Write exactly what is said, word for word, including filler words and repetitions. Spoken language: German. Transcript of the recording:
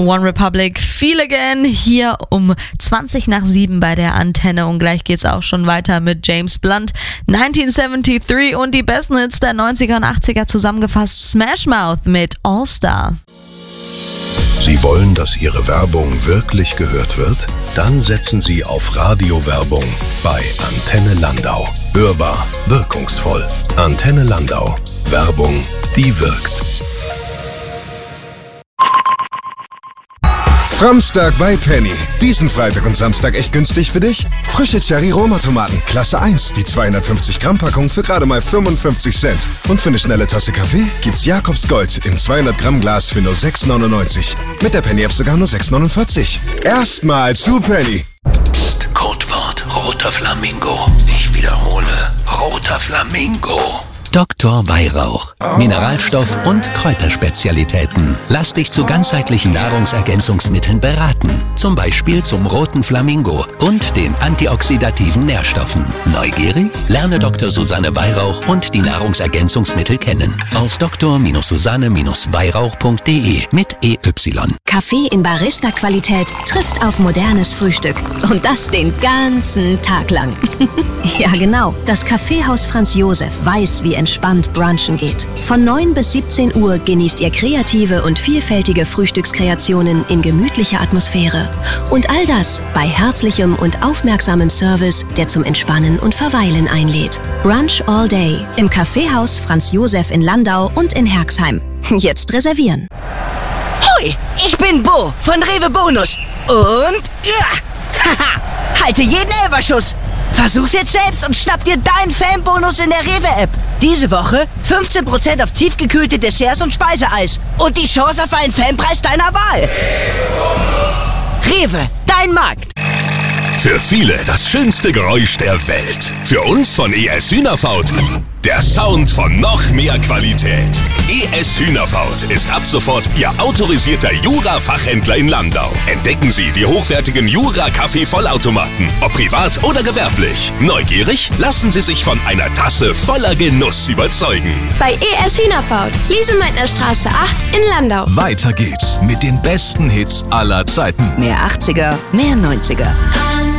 One Republic, Feel Again, hier um zwanzig nach sieben bei der Antenne und gleich geht's auch schon weiter mit James Blunt, neunzehnhundertdreiundsiebzig und die besten Hits der neunziger und achtziger zusammengefasst, Smash Mouth mit All Star. Sie wollen, dass Ihre Werbung wirklich gehört wird? Dann setzen Sie auf Radiowerbung bei Antenne Landau. Hörbar, wirkungsvoll. Antenne Landau. Werbung, die wirkt. Samstag bei Penny. Diesen Freitag und Samstag echt günstig für dich? Frische Cherry-Roma-Tomaten, Klasse eins, die zweihundertfünfzig Gramm Packung für gerade mal fünfundfünfzig Cent. Und für eine schnelle Tasse Kaffee gibt's Jakobs Gold im zweihundert Gramm Glas für nur sechs neunundneunzig. Mit der Penny-App sogar nur sechs neunundvierzig. Erstmal zu Penny. Psst, Codewort roter Flamingo. Ich wiederhole, roter Flamingo. Doktor Weihrauch. Mineralstoff- und Kräuterspezialitäten. Lass dich zu ganzheitlichen Nahrungsergänzungsmitteln beraten. Zum Beispiel zum roten Flamingo und den antioxidativen Nährstoffen. Neugierig? Lerne Doktor Susanne Weihrauch und die Nahrungsergänzungsmittel kennen. Auf doktor Susanne Weihrauch punkt de mit E Y. Kaffee in Barista-Qualität trifft auf modernes Frühstück. Und das den ganzen Tag lang. Ja, genau. Das Kaffeehaus Franz Josef weiß, wie entspannt brunchen geht. Von neun bis siebzehn Uhr genießt ihr kreative und vielfältige Frühstückskreationen in gemütlicher Atmosphäre. Und all das bei herzlichem und aufmerksamem Service, der zum Entspannen und Verweilen einlädt. Brunch all day im Kaffeehaus Franz Josef in Landau und in Herxheim. Jetzt reservieren. Hoi, ich bin Bo von Rewe Bonus. Und ja, haha, halte jeden Elferschuss. Versuch's jetzt selbst und schnapp dir deinen Fanbonus in der Rewe-App. Diese Woche fünfzehn Prozent auf tiefgekühlte Desserts und Speiseeis. Und die Chance auf einen Fanpreis deiner Wahl. Rewe, dein Markt. Für viele das schönste Geräusch der Welt. Für uns von E S Hühnerfaut der Sound von noch mehr Qualität. E S Hühnerfaut ist ab sofort Ihr autorisierter Jura-Fachhändler in Landau. Entdecken Sie die hochwertigen Jura-Kaffee-Vollautomaten, ob privat oder gewerblich. Neugierig? Lassen Sie sich von einer Tasse voller Genuss überzeugen. Bei E S Hühnerfaut, Liesemeitner Straße acht in Landau. Weiter geht's mit den besten Hits aller Zeiten. Mehr achtziger, mehr neunziger.